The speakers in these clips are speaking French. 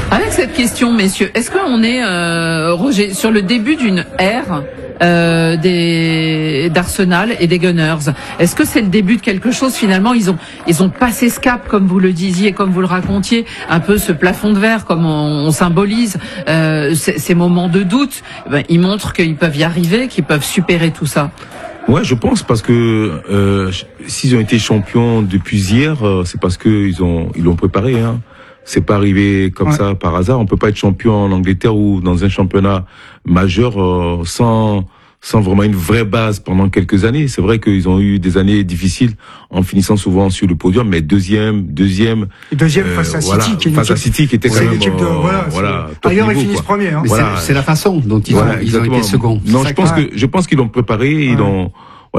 Avec cette question, messieurs, est-ce qu'on est, Roger, sur le début d'une ère d'Arsenal et des Gunners? Est-ce que c'est le début de quelque chose? Finalement, ils ont passé ce cap, comme vous le disiez, comme vous le racontiez, un peu ce plafond de verre, comme on symbolise ces moments de doute. Ils montrent qu'ils peuvent y arriver, qu'ils peuvent supérer tout ça. Ouais, je pense, parce que s'ils ont été champions depuis hier, c'est parce que ils l'ont préparé. Hein. C'est pas arrivé comme ça par hasard. On peut pas être champion en Angleterre ou dans un championnat majeur sans vraiment une vraie base pendant quelques années. C'est vrai qu'ils ont eu des années difficiles en finissant souvent sur le podium, mais deuxième face à City, face à City qui était quand même ailleurs ils finissent premiers. Hein. C'est la façon dont ils ont été seconds. Non, je pense qu'ils l'ont préparé, ils l'ont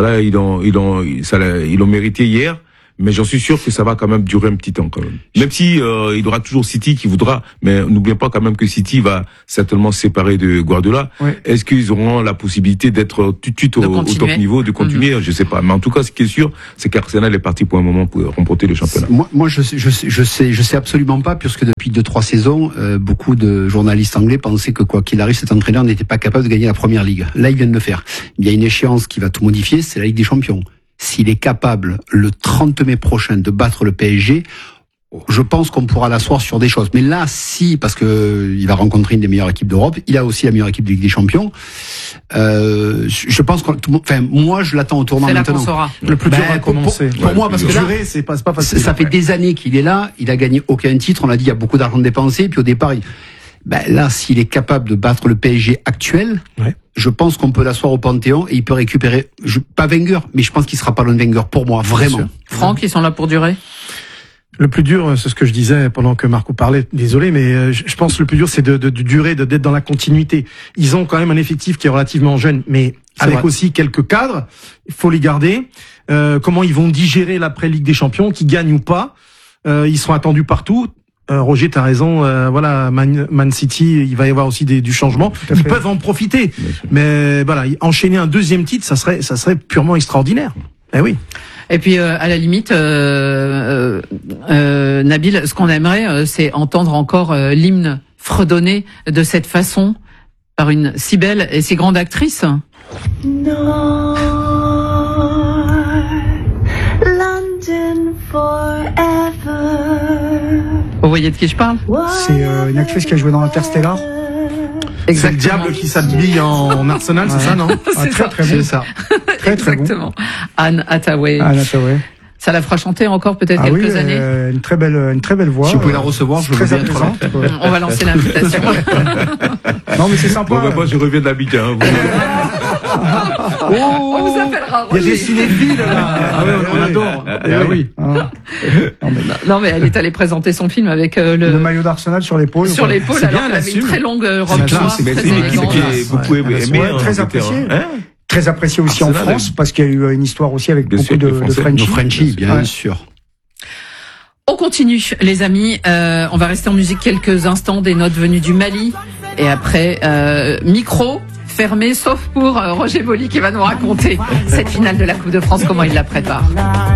mérité hier. Mais j'en suis sûr que ça va quand même durer un petit temps quand même. Même si il y aura toujours City qui voudra, mais n'oublions pas quand même que City va certainement se séparer de Guardiola. Ouais. Est-ce qu'ils auront la possibilité d'être tout de suite au top niveau, de continuer? Je sais pas. Mais en tout cas, ce qui est sûr, c'est qu'Arsenal est parti pour un moment pour remporter le championnat. Moi, je sais absolument pas, puisque depuis 2-3 saisons, beaucoup de journalistes anglais pensaient que quoi qu'il arrive, cet entraîneur n'était pas capable de gagner la première ligue. Là, il vient de le faire. Il y a une échéance qui va tout modifier, c'est la Ligue des Champions. S'il est capable, le 30 mai prochain, de battre le PSG, je pense qu'on pourra l'asseoir sur des choses. Mais là, parce que il va rencontrer une des meilleures équipes d'Europe, il a aussi la meilleure équipe de Ligue des Champions. Je pense moi, je l'attends au tournant maintenant. Saura. Le plus dur à commencer. Pour moi, parce que là, c'est pas facile. Ça fait des années qu'il est là, il a gagné aucun titre, on a dit il y a beaucoup d'argent dépensé, puis au départ, là, s'il est capable de battre le PSG actuel, je pense qu'on peut l'asseoir au Panthéon et il peut récupérer, pas Wenger, mais je pense qu'il sera pas loin de Wenger pour moi, vraiment. Franck, ils sont là pour durer? Le plus dur, c'est ce que je disais pendant que Marco parlait, désolé, mais je pense que le plus dur, c'est de durer, d'être dans la continuité. Ils ont quand même un effectif qui est relativement jeune, mais avec aussi quelques cadres, il faut les garder. Comment ils vont digérer l'après-Ligue des Champions, qu'ils gagnent ou pas. Ils seront attendus partout. Roger, t'as raison. Man City, il va y avoir aussi du changement. Ils peuvent en profiter, mais voilà, enchaîner un deuxième titre, ça serait purement extraordinaire. Eh oui. Et puis à la limite, Nabil, ce qu'on aimerait, c'est entendre encore l'hymne fredonner de cette façon par une si belle et si grande actrice. No, London forever. Vous voyez de qui je parle? C'est une actrice qui a joué dans Interstellar. C'est le diable qui s'habille en Arsenal, c'est ça, non? C'est très bon. C'est ça. Exactement. Anne Hathaway. Ça la fera chanter encore peut-être quelques années. Une très belle voix. Si vous pouvez la recevoir, je veux bien être là. On va lancer l'invitation. Non, mais c'est sympa. Bon, moi, je reviens d'Abidjan. On vous appellera, Roger. Il y a des cinéphiles, là. On adore. Oui. Non, mais elle est allée présenter son film avec le maillot d'Arsenal sur l'épaule. Sur l'épaule, alors qu'elle avait une très longue robe noire. C'est une équipe qui est beaucoup aimée. Très appréciée. Très apprécié aussi Arsenal, en France, parce qu'il y a eu une histoire aussi avec beaucoup de Frenchies, bien sûr. On continue, les amis. On va rester en musique quelques instants, des notes venues du Mali. Et après, micro fermé, sauf pour Roger Boli qui va nous raconter cette finale de la Coupe de France, comment il la prépare.